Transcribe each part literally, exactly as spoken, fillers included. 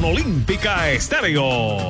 con Olímpica Estéreo.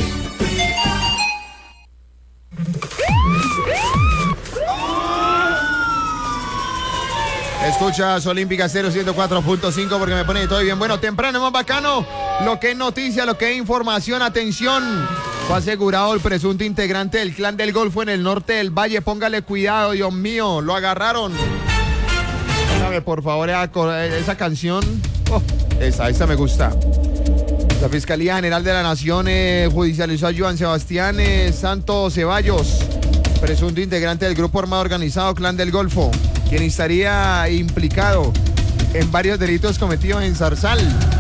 Escuchas Olímpica Estéreo ciento cuatro punto cinco porque me pone todo bien. Bueno, temprano, más bacano. Lo que es noticia, lo que es información, atención. Fue asegurado el presunto integrante del Clan del Golfo en el norte del Valle. Póngale cuidado, Dios mío, lo agarraron. Póngame, por favor, esa, esa canción. Oh, esa, esa me gusta. La Fiscalía General de la Nación eh, judicializó a Joan Sebastián eh, Santos Ceballos, presunto integrante del grupo armado organizado Clan del Golfo, quien estaría implicado en varios delitos cometidos en Zarzal.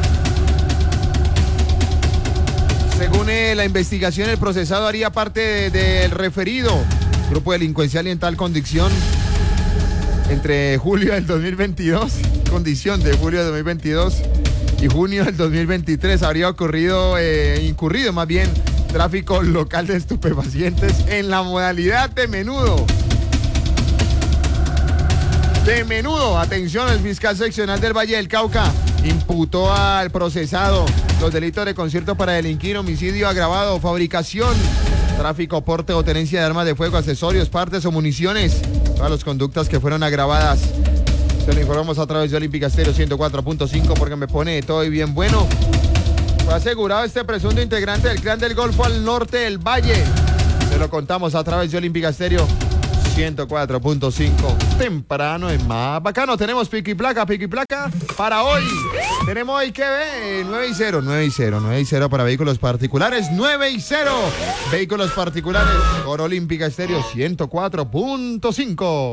Según eh, la investigación, el procesado haría parte del de, de referido grupo delincuencial y en tal condición entre julio del dos mil veintidós, condición de julio del dos mil veintidós y junio del dos mil veintitrés habría ocurrido, eh, incurrido más bien, tráfico local de estupefacientes en la modalidad de menudo. De menudo, atención, el fiscal seccional del Valle del Cauca imputó al procesado los delitos de concierto para delinquir, homicidio agravado, fabricación, tráfico, porte o tenencia de armas de fuego, accesorios, partes o municiones, todas las conductas que fueron agravadas. Se lo informamos a través de Olímpica Estéreo ciento cuatro punto cinco porque me pone todo y bien bueno. Fue asegurado este presunto integrante del Clan del Golfo al norte del Valle. Se lo contamos a través de Olímpica Estéreo ciento cuatro punto cinco. Temprano es más bacano. Tenemos pico y placa, pico y placa para hoy. Tenemos hoy que ver nueve y cero, nueve y cero, nueve y cero para vehículos particulares, nueve y cero vehículos particulares por Olímpica Estéreo ciento cuatro punto cinco.